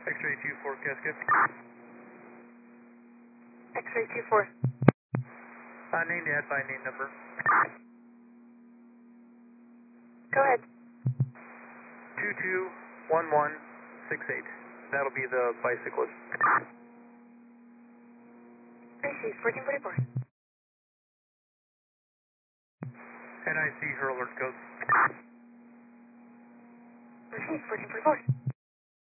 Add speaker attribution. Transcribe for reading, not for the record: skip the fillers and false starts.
Speaker 1: X-ray 24 Casket.
Speaker 2: X-ray 24.
Speaker 1: Name the head by name number.
Speaker 2: Go ahead.
Speaker 1: 221168. That'll be the bicyclist.
Speaker 2: Received 1444.
Speaker 1: And I see her alert code.
Speaker 2: Received 1444.